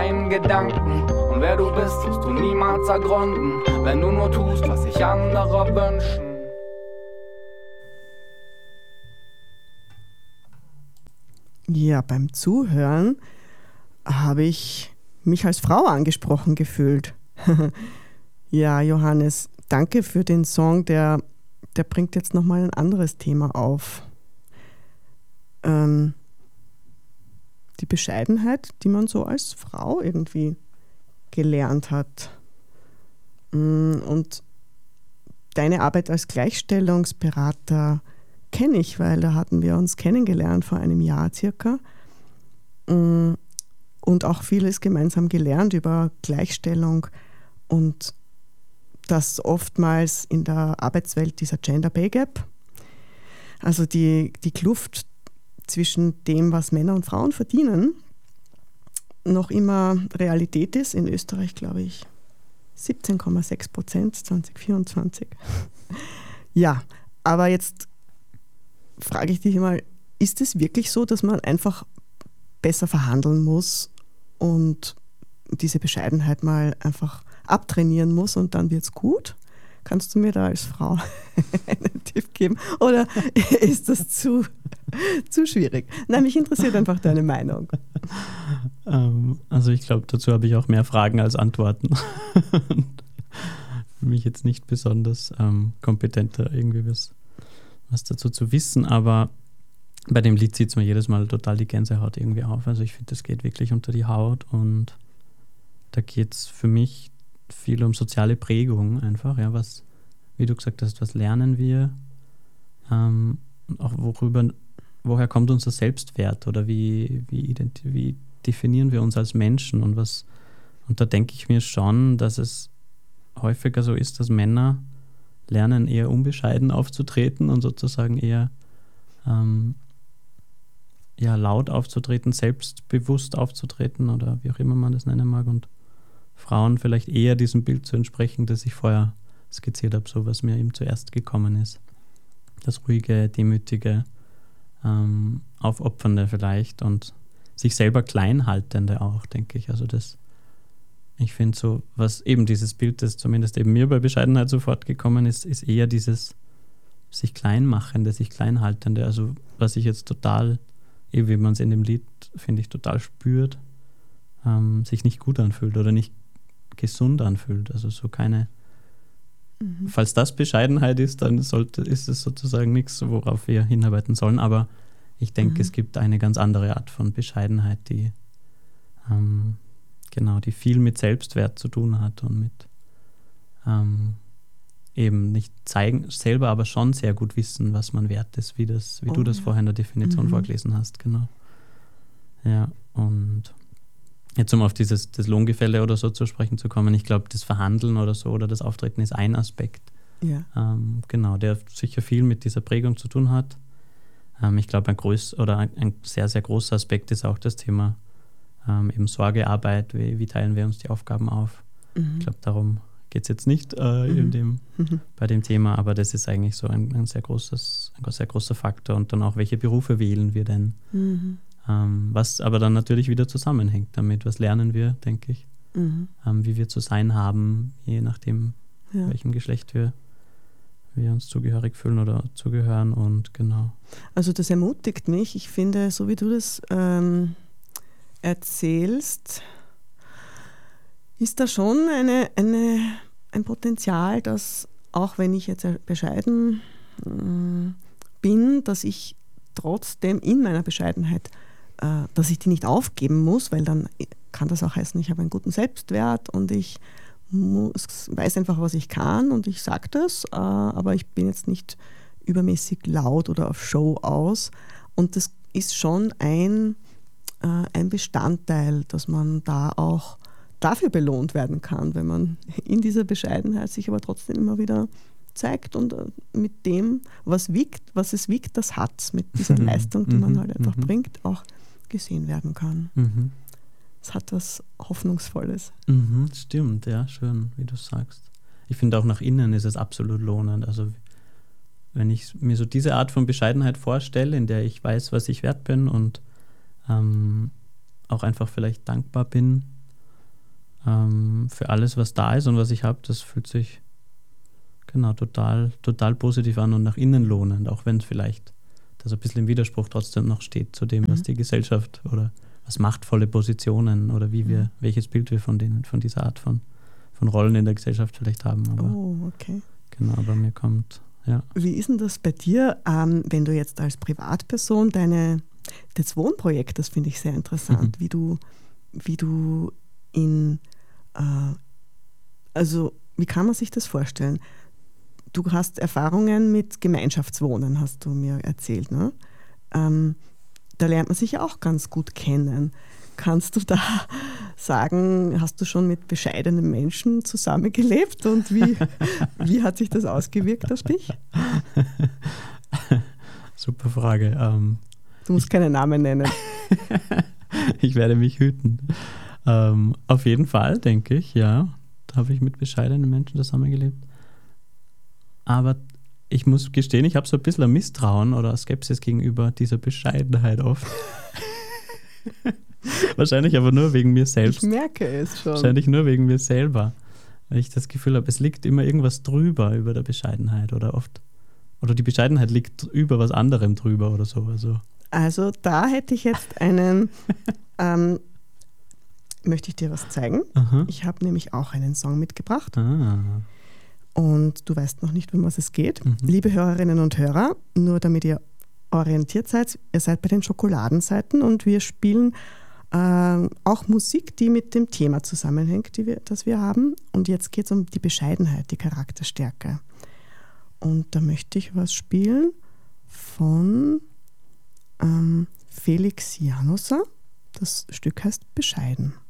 meinen Gedanken. Und wer du bist, wirst du niemals ergründen, wenn du nur tust, was sich andere wünschen. Ja, beim Zuhören habe ich mich als Frau angesprochen gefühlt. Ja, Johannes, danke für den Song, der bringt jetzt nochmal ein anderes Thema auf. Die Bescheidenheit, die man so als Frau irgendwie gelernt hat. Und deine Arbeit als Gleichstellungsberater kenne ich, weil da hatten wir uns kennengelernt vor einem Jahr circa und auch vieles gemeinsam gelernt über Gleichstellung und das oftmals in der Arbeitswelt dieser Gender Pay Gap, also die Kluft zwischen dem, was Männer und Frauen verdienen, noch immer Realität ist. In Österreich, glaube ich, 17,6% 2024. Ja, aber jetzt frage ich dich mal, ist es wirklich so, dass man einfach besser verhandeln muss und diese Bescheidenheit mal einfach abtrainieren muss und dann wird es gut? Kannst du mir da als Frau einen Tipp geben? Oder ist das zu schwierig? Nein, mich interessiert einfach deine Meinung. Also ich glaube, dazu habe ich auch mehr Fragen als Antworten. Für mich jetzt nicht besonders kompetenter irgendwie was dazu zu wissen, aber bei dem Lied zieht es mir jedes Mal total die Gänsehaut irgendwie auf. Also ich finde, das geht wirklich unter die Haut und da geht es für mich viel um soziale Prägung einfach, ja, was, wie du gesagt hast, was lernen wir, auch woher kommt unser Selbstwert oder wie definieren wir uns als Menschen und da denke ich mir schon, dass es häufiger so ist, dass Männer lernen, eher unbescheiden aufzutreten und sozusagen eher laut aufzutreten, selbstbewusst aufzutreten oder wie auch immer man das nennen mag und Frauen vielleicht eher diesem Bild zu entsprechen, das ich vorher skizziert habe, so was mir eben zuerst gekommen ist. Das ruhige, demütige, aufopfernde vielleicht und sich selber klein haltende auch, denke ich. Also ich finde so, was eben dieses Bild, das zumindest eben mir bei Bescheidenheit sofort gekommen ist eher dieses sich kleinmachende, sich kleinhaltende, also was ich jetzt total, eben wie man es in dem Lied, finde ich, total spürt, sich nicht gut anfühlt oder nicht gesund anfühlt. Also so keine, falls das Bescheidenheit ist, dann ist es sozusagen nichts, worauf wir hinarbeiten sollen, aber ich denke, es gibt eine ganz andere Art von Bescheidenheit, die die viel mit Selbstwert zu tun hat und mit eben nicht zeigen, selber aber schon sehr gut wissen, was man wert ist, wie du das vorher in der Definition vorgelesen hast, genau. Ja, und jetzt um auf das Lohngefälle oder so zu sprechen zu kommen, ich glaube, das Verhandeln oder so oder das Auftreten ist ein Aspekt, der sicher viel mit dieser Prägung zu tun hat. Ich glaube, ein sehr, sehr großer Aspekt ist auch das Thema eben Sorgearbeit, wie teilen wir uns die Aufgaben auf. Ich glaube, darum geht es jetzt nicht bei dem Thema, aber das ist eigentlich so ein sehr großer Faktor und dann auch, welche Berufe wählen wir denn? Was aber dann natürlich wieder zusammenhängt damit, was lernen wir, denke ich, wie wir zu sein haben, je nachdem, welchem Geschlecht wir uns zugehörig fühlen oder zugehören und genau. Also das ermutigt mich. Ich finde, so wie du das erzählst, ist da schon ein Potenzial, dass auch wenn ich jetzt bescheiden bin, dass ich trotzdem in meiner Bescheidenheit, dass ich die nicht aufgeben muss, weil dann kann das auch heißen, ich habe einen guten Selbstwert und ich weiß einfach, was ich kann und ich sage das, aber ich bin jetzt nicht übermäßig laut oder auf Show aus. Und das ist schon ein Bestandteil, dass man da auch dafür belohnt werden kann, wenn man in dieser Bescheidenheit sich aber trotzdem immer wieder zeigt und mit dem, was es wiegt, das hat es, mit dieser Leistung, die man halt einfach bringt, auch gesehen werden kann. Es hat was Hoffnungsvolles. Stimmt, ja, schön, wie du sagst. Ich finde auch nach innen ist es absolut lohnend. Also wenn ich mir so diese Art von Bescheidenheit vorstelle, in der ich weiß, was ich wert bin und auch einfach vielleicht dankbar bin für alles, was da ist und was ich habe, das fühlt sich genau total positiv an und nach innen lohnend, auch wenn es vielleicht das ein bisschen im Widerspruch trotzdem noch steht zu dem, was die Gesellschaft oder was machtvolle Positionen oder welches Bild wir von dieser Art von Rollen in der Gesellschaft vielleicht haben. Aber, okay. Genau, bei mir kommt, ja. Wie ist denn das bei dir, wenn du jetzt als Privatperson das Wohnprojekt, das finde ich sehr interessant, wie du wie kann man sich das vorstellen? Du hast Erfahrungen mit Gemeinschaftswohnen, hast du mir erzählt, ne? Da lernt man sich ja auch ganz gut kennen. Kannst du da sagen, hast du schon mit bescheidenen Menschen zusammengelebt und wie hat sich das ausgewirkt auf dich? Super Frage. Du musst keine Namen nennen. Ich werde mich hüten. Auf jeden Fall, denke ich, ja. Da habe ich mit bescheidenen Menschen zusammengelebt. Aber ich muss gestehen, ich habe so ein bisschen ein Misstrauen oder Skepsis gegenüber dieser Bescheidenheit oft. Wahrscheinlich aber nur wegen mir selbst. Ich merke es schon. Wahrscheinlich nur wegen mir selber. Weil ich das Gefühl habe, es liegt immer irgendwas drüber über der Bescheidenheit oder die Bescheidenheit liegt über was anderem drüber oder so. Also da hätte ich jetzt möchte ich dir was zeigen. Aha. Ich habe nämlich auch einen Song mitgebracht. Ah. Und du weißt noch nicht, um was es geht. Liebe Hörerinnen und Hörer, nur damit ihr orientiert seid, ihr seid bei den Schokoladenseiten und wir spielen auch Musik, die mit dem Thema zusammenhängt, das wir haben. Und jetzt geht es um die Bescheidenheit, die Charakterstärke. Und da möchte ich was spielen von Felix Janosser. Das Stück heißt Bescheiden.